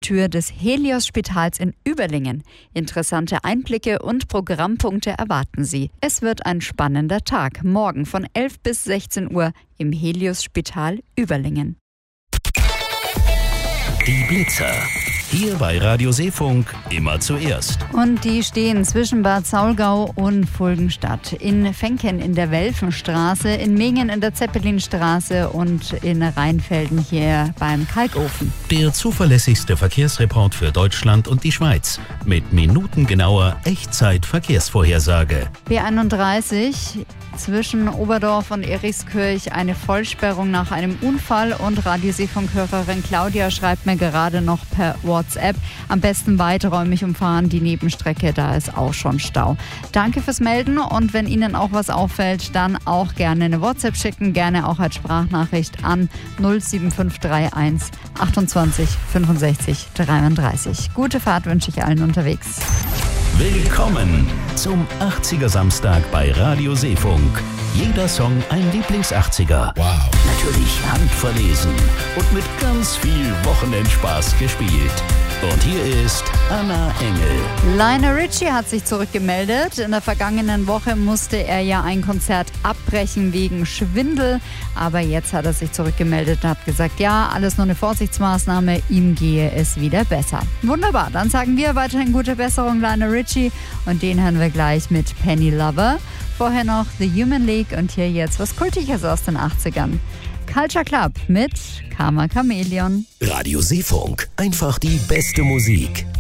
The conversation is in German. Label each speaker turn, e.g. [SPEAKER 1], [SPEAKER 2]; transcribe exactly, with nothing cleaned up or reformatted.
[SPEAKER 1] Tür des Helios-Spitals in Überlingen. Interessante Einblicke und Programmpunkte erwarten Sie. Es wird ein spannender Tag. Morgen von elf bis sechzehn Uhr im Helios-Spital Überlingen.
[SPEAKER 2] Die Blitzer. Hier bei Radio Seefunk immer zuerst.
[SPEAKER 1] Und die stehen zwischen Bad Saulgau und Fulgenstadt. In Fenken in der Welfenstraße, in Mingen in der Zeppelinstraße und in Rheinfelden hier beim Kalkofen.
[SPEAKER 2] Der zuverlässigste Verkehrsreport für Deutschland und die Schweiz. Mit minutengenauer Echtzeit-Verkehrsvorhersage.
[SPEAKER 1] B einunddreißig zwischen Oberdorf und Erikskirch eine Vollsperrung nach einem Unfall und Radio Seefunk-Hörerin Claudia schreibt mir gerade noch per WhatsApp, am besten weiträumig umfahren, die Nebenstrecke, da ist auch schon Stau. Danke fürs Melden und wenn Ihnen auch was auffällt, dann auch gerne eine WhatsApp schicken, gerne auch als Sprachnachricht an null sieben fünf drei eins achtundzwanzig fünfundsechzig dreiunddreißig. Gute Fahrt wünsche ich allen unterwegs.
[SPEAKER 2] Willkommen zum achtziger Samstag bei Radio Seefunk. Jeder Song ein Lieblings-achtziger. Wow. Natürlich handverlesen und mit ganz viel Wochenendspaß gespielt. Und hier ist Anna Engel.
[SPEAKER 1] Lionel Richie hat sich zurückgemeldet. In der vergangenen Woche musste er ja ein Konzert abbrechen wegen Schwindel. Aber jetzt hat er sich zurückgemeldet und hat gesagt, ja, alles nur eine Vorsichtsmaßnahme. Ihm gehe es wieder besser. Wunderbar, dann sagen wir weiterhin gute Besserung, Lionel Richie. Und den hören wir gleich mit Penny Lover. Vorher noch The Human League und hier jetzt was Kultiges aus den achtzigern. Culture Club mit Karma Chameleon.
[SPEAKER 2] Radio Seefunk, einfach die beste Musik.